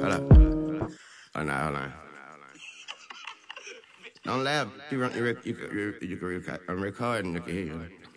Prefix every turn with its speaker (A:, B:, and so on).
A: Hold up. Hold on. Don't laugh. You can record. I'm recording. You can hear you.